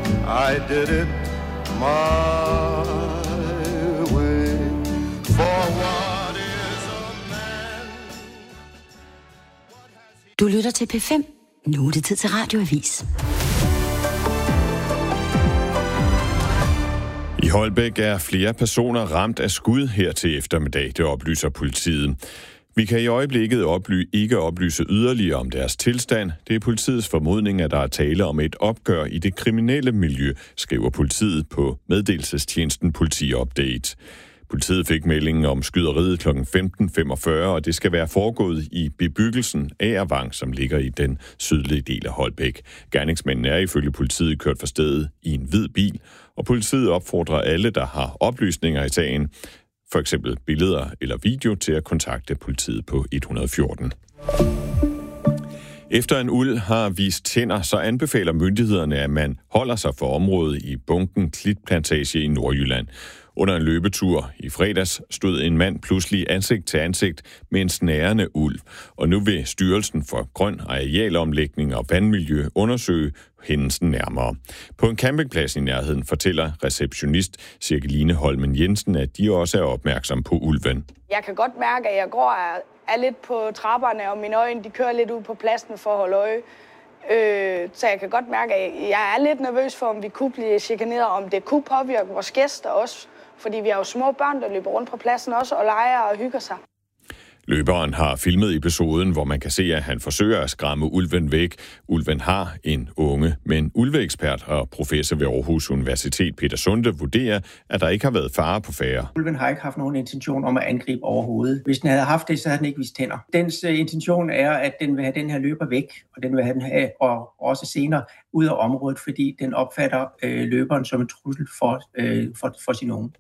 I did it my way. For what is a man? Du lytter til P5. Nu er det tid til Radioavis. I Holbæk er flere personer ramt af skud her til eftermiddag, det oplyser politiet. Vi kan i øjeblikket ikke oplyse yderligere om deres tilstand. Det er politiets formodning, at der er tale om et opgør i det kriminelle miljø, skriver politiet på meddelelsestjenesten Politiupdate. Politiet fik meldingen om skyderiet kl. 15.45, og det skal være foregået i bebyggelsen Agervang, som ligger i den sydlige del af Holbæk. Gerningsmændene er ifølge politiet kørt fra stedet i en hvid bil, og politiet opfordrer alle, der har oplysninger i sagen, for eksempel billeder eller video, til at kontakte politiet på 114. Efter en ulv har vist tænder, så anbefaler myndighederne, at man holder sig for området i Bunken Klitplantage i Nordjylland. Under en løbetur i fredags stod en mand pludselig ansigt til ansigt med en snærende ulv, og nu vil Styrelsen for Grøn Arealomlægning og Vandmiljø undersøge hændelsen nærmere. På en campingplads i nærheden fortæller receptionist Cirkeline Holmen Jensen, at de også er opmærksom på ulven. Jeg kan godt mærke, at jeg går er lidt på trapperne, og mine øjne de kører lidt ud på pladsen for at holde øje. Så jeg kan godt mærke, at jeg er lidt nervøs for, om vi kunne blive chikaneret, om det kunne påvirke vores gæster også. Fordi vi har jo små børn, der løber rundt på pladsen også og leger og hygger sig. Løberen har filmet episoden, hvor man kan se, at han forsøger at skræmme ulven væk. Ulven har en unge, men ulveekspert og professor ved Aarhus Universitet Peter Sunde vurderer, at der ikke har været fare på færde. Ulven har ikke haft nogen intention om at angribe overhovedet. Hvis den havde haft det, så havde den ikke vist tænder. Dens intention er, at den vil have den her løber væk, og den vil have den have og også senere ud af området, fordi den opfatter løberen som en trussel for sin unge.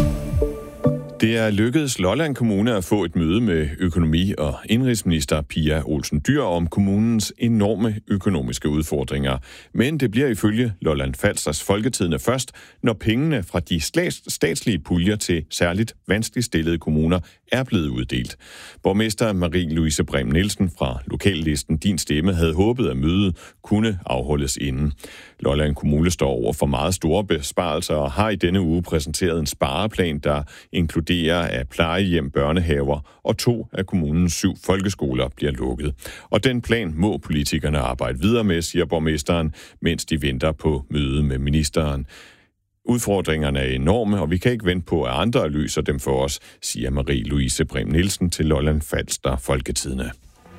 Det er lykkedes Lolland Kommune at få et møde med økonomi- og indenrigsminister Pia Olsen Dyhr om kommunens enorme økonomiske udfordringer. Men det bliver ifølge Lolland Falsters Folketidende først, når pengene fra de statslige puljer til særligt vanskeligt stillede kommuner er blevet uddelt. Borgmester Marie-Louise Brehm Nielsen fra lokallisten Din Stemme havde håbet, at mødet kunne afholdes inden. Lolland Kommune står over for meget store besparelser og har i denne uge præsenteret en spareplan, der inkluderer, at plejehjem, børnehaver og 2 af kommunens 7 folkeskoler bliver lukket. Og den plan må politikerne arbejde videre med, siger borgmesteren, mens de venter på møde med ministeren. Udfordringerne er enorme, og vi kan ikke vente på, at andre løser dem for os, siger Marie-Louise Brehm Nielsen til Lolland Falster Folketidende.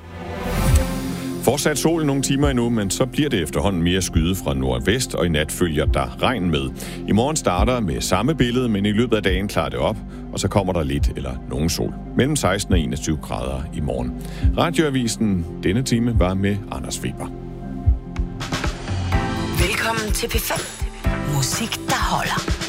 Fortsat sol nogle timer endnu, men så bliver det efterhånden mere skyde fra nordvest, og i nat følger der regn med. I morgen starter med samme billede, men i løbet af dagen klarer det op, og så kommer der lidt eller nogen sol. Mellem 16 og 21 grader i morgen. Radioavisen denne time var med Anders Weber. Velkommen til P5. Musik, der holder.